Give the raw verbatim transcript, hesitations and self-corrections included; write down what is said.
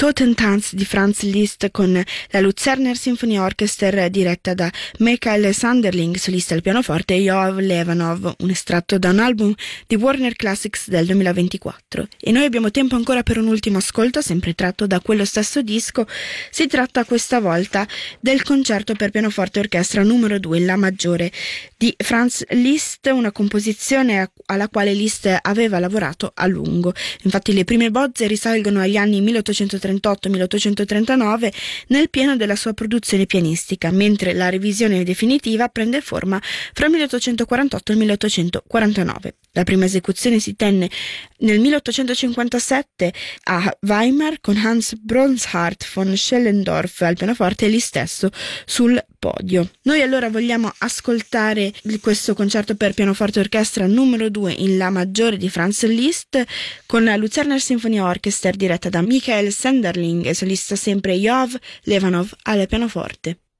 Totentanz di Franz Liszt con la Luzerner Symphony Orchestra diretta da Michael Sanderling, solista al pianoforte, e Yoav Levanov, un estratto da un album di Warner Classics del duemilaventiquattro. E noi abbiamo tempo ancora per un ultimo ascolto, sempre tratto da quello stesso disco. Si tratta questa volta del concerto per pianoforte e orchestra numero due, La maggiore, di Franz Liszt, una composizione alla quale Liszt aveva lavorato a lungo. Infatti le prime bozze risalgono agli anni milleottocentotrentotto milleottocentotrentanove, nel pieno della sua produzione pianistica, mentre la revisione definitiva prende forma fra il milleottocentoquarantotto e il milleottocentoquarantanove. La prima esecuzione si tenne nel milleottocentocinquantasette a Weimar con Hans Bronsart von Schellendorf al pianoforte e Liszt stesso sul podio. Noi allora vogliamo ascoltare questo concerto per pianoforte e orchestra numero due in La maggiore di Franz Liszt con la Luzerner Symphony Orchestra diretta da Michael Sanderling e solista sempre Yoav Levanov al pianoforte.